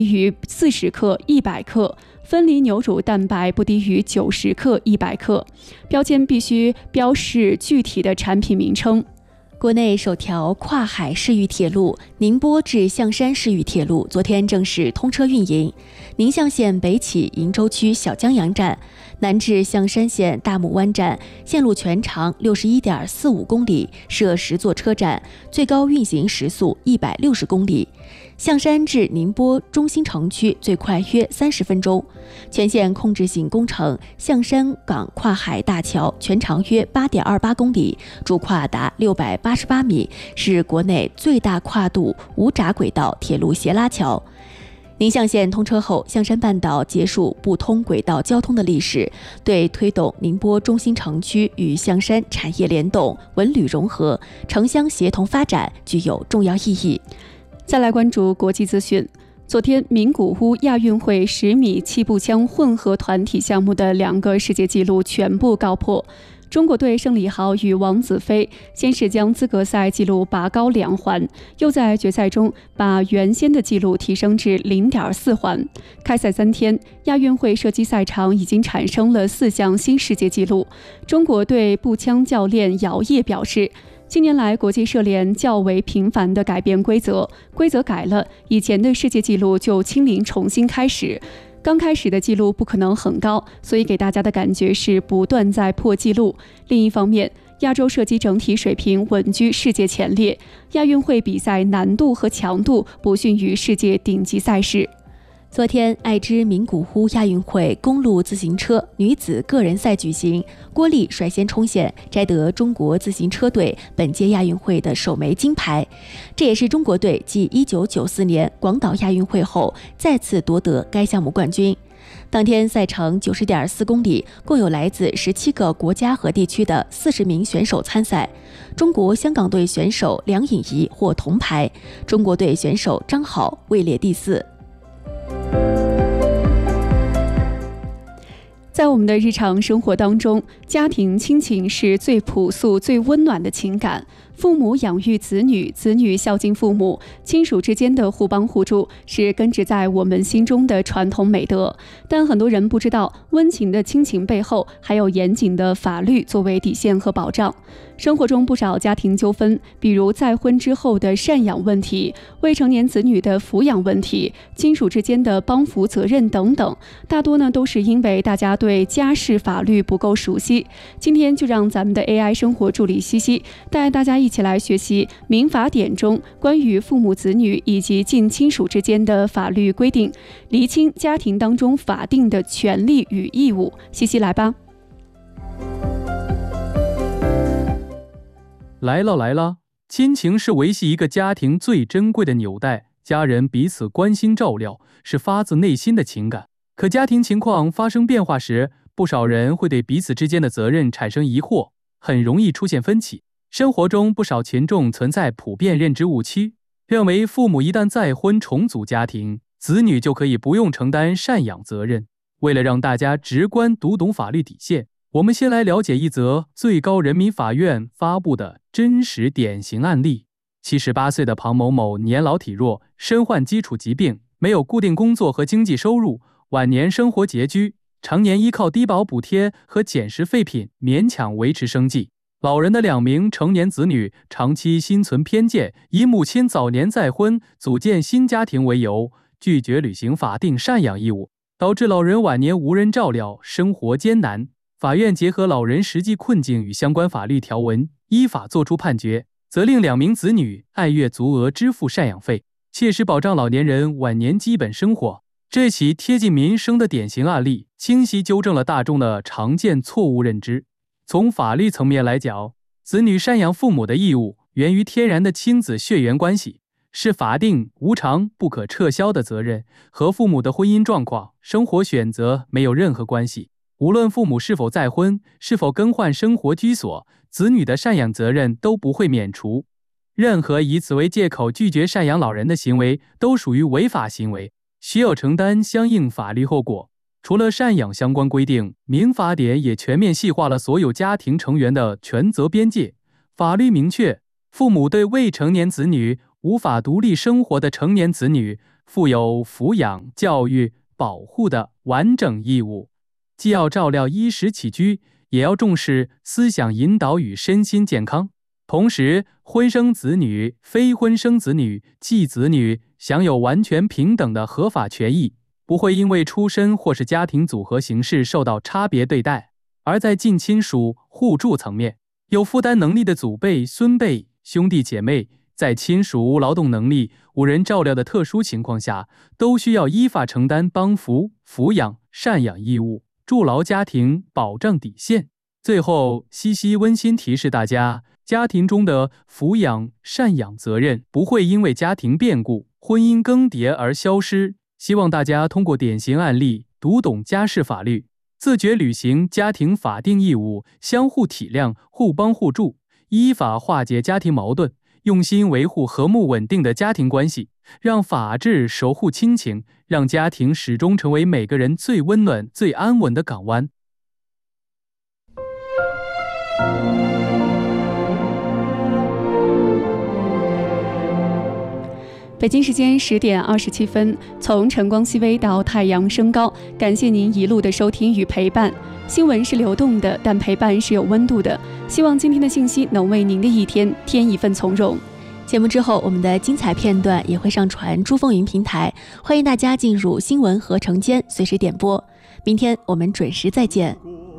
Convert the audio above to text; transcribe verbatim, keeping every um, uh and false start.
于四十克、一百克，分离牛乳蛋白不低于九十克、一百克。标签必须标示具体的产品名称。 国内首条跨海市域铁路宁波至象山市域铁路昨天正式通车运营。宁象线北起鄞州区小江阳站，南至象山县大木湾站，线路全长 六十一点四五公里，设十座车站，最高运行时速一百六十公里。象山至宁波中心城区最快约三十分钟。全线控制性工程象山港跨海大桥全长约 八点二八公里，主跨达六百八十八米，是国内最大跨度无闸轨道铁路斜拉桥。宁象线通车后，象山半岛结束不通轨道交通的历史，对推动宁波中心城区与象山产业联动、文旅融合、城乡协同发展具有重要意义。 再来关注国际资讯。昨天，名古屋亚运会十米气步枪混合团体项目的两个世界纪录全部告破。中国队盛礼豪与王子飞先是将资格赛纪录拔高两环，又在决赛中把原先的纪录提升至 零点四环。开赛三天，亚运会射击赛场已经产生了四项新世界纪录。中国队步枪教练姚烨表示，近年来，国际射联较为频繁地改变规则，规则改了，以前的世界纪录就清零重新开始。刚开始的记录不可能很高，所以给大家的感觉是不断在破纪录。另一方面，亚洲射击整体水平稳居世界前列，亚运会比赛难度和强度不逊于世界顶级赛事。 昨天，爱知名古屋亚运会公路自行车女子个人赛举行，郭丽率先冲线，摘得中国自行车队本届亚运会的首枚金牌。这也是中国队继一九九四年广岛亚运会后再次夺得该项目冠军。当天赛程 九十点四公里，共有来自十七个国家和地区的四十名选手参赛。中国香港队选手梁颖怡获铜牌，中国队选手张好位列第四。 在我们的日常生活当中，家庭亲情是最朴素、最温暖的情感。父母养育子女，子女孝敬父母，亲属之间的互帮互助是根植在我们心中的传统美德。但很多人不知道，温情的亲情背后还有严谨的法律作为底线和保障。生活中不少家庭纠纷，比如再婚之后的赡养问题、未成年子女的抚养问题、亲属之间的帮扶责任等等，大多呢都是因为大家对家事法律不够熟悉。今天就让咱们的 A I 生活助理西西带大家一起来学习民法典中关于父母子女以及近亲属之间的法律规定，厘清家庭当中法定的权利与义务。西西来吧。 来了来了，亲情是维系一个家庭最珍贵的纽带，家人彼此关心照料，是发自内心的情感。可家庭情况发生变化时，不少人会对彼此之间的责任产生疑惑，很容易出现分歧。生活中不少群众存在普遍认知误区，认为父母一旦再婚重组家庭，子女就可以不用承担赡养责任。为了让大家直观读懂法律底线，我们先来了解一则最高人民法院发布的真实典型案例。七十八岁的庞某某年老体弱，身患基础疾病，没有固定工作和经济收入，晚年生活拮据，常年依靠低保补贴和减食废品勉强维持生计。老人的两名成年子女长期心存偏见，以母亲早年再婚组建新家庭为由，拒绝履行法定赡养义务，导致老人晚年无人照料，生活艰难。法院结合老人实际困境与相关法律条文，依法作出判决，责令两名子女按月足额支付赡养费，切实保障老年人晚年基本生活。这起贴近民生的典型案例，清晰纠正了大众的常见错误认知。从法律层面来讲，子女赡养父母的义务源于天然的亲子血缘关系，是法定、无偿、不可撤销的责任，和父母的婚姻状况、生活选择没有任何关系。无论父母是否再婚，是否更换生活居所，子女的赡养责任都不会免除。任何以此为借口拒绝赡养老人的行为，都属于违法行为，需要承担相应法律后果。除了赡养相关规定，民法典也全面细化了所有家庭成员的权责边界。法律明确，父母对未成年子女、无法独立生活的成年子女负有抚养、教育、保护的完整义务，既要照料衣食起居，也要重视思想引导与身心健康。同时，婚生子女、非婚生子女、继子女享有完全平等的合法权益，不会因为出身或是家庭组合形式受到差别对待。而在近亲属互助层面，有负担能力的祖辈、孙辈、兄弟姐妹，在亲属无劳动能力、无人照料的特殊情况下，都需要依法承担帮扶、抚养、赡养义务，筑牢家庭保障底线。最后，西西温馨提示大家，家庭中的抚养、赡养责任不会因为家庭变故、婚姻更迭而消失。希望大家通过典型案例读懂家事法律，自觉履行家庭法定义务，相互体谅、互帮互助，依法化解家庭矛盾，用心维护和睦稳定的家庭关系，让法治守护亲情，让家庭始终成为每个人最温暖、最安稳的港湾。 北京时间十点二十七分，从晨光熹微到太阳升高，感谢您一路的收听与陪伴。新闻是流动的，但陪伴是有温度的。希望今天的信息能为您的一天添一份从容。 节目之后，我们的精彩片段也会上传珠风云平台，欢迎大家进入新闻合成间随时点播。明天我们准时再见。